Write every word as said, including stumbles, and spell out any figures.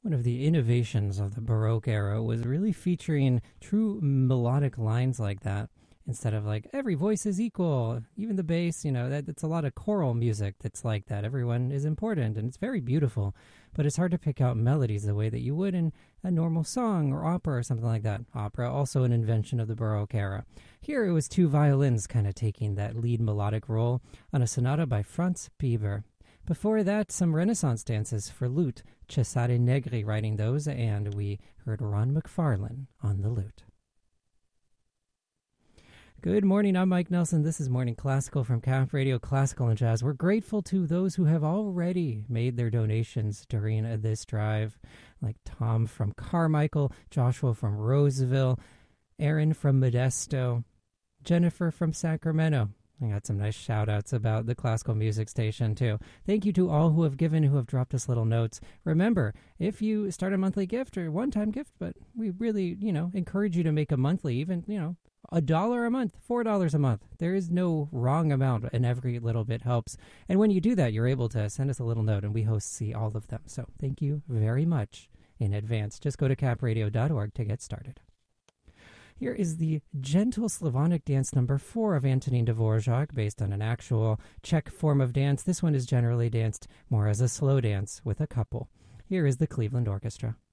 One of the innovations of the Baroque era was really featuring true melodic lines like that instead of like every voice is equal, even the bass, you know, that it's a lot of choral music that's like that. Everyone is important and it's very beautiful, but it's hard to pick out melodies the way that you would in a normal song or opera or something like that. Opera, also an invention of the Baroque era. Here it was two violins kind of taking that lead melodic role on a sonata by Franz Bieber. Before that, some Renaissance dances for lute, Cesare Negri writing those, and we heard Ron McFarlane on the lute. Good morning, I'm Mike Nelson. This is Morning Classical from C A F Radio Classical and Jazz. We're grateful to those who have already made their donations during this drive, like Tom from Carmichael, Joshua from Roseville, Aaron from Modesto, Jennifer from Sacramento. I got some nice shout-outs about the classical music station, too. Thank you to all who have given, who have dropped us little notes. Remember, if you start a monthly gift or one-time gift, but we really, you know, encourage you to make a monthly, even, you know, a dollar a month, four dollars a month. There is no wrong amount, and every little bit helps. And when you do that, you're able to send us a little note, and we host see all of them. So thank you very much in advance. Just go to capradio dot org to get started. Here is the Gentle Slavonic Dance number four of Antonín Dvorak, based on an actual Czech form of dance. This one is generally danced more as a slow dance with a couple. Here is the Cleveland Orchestra.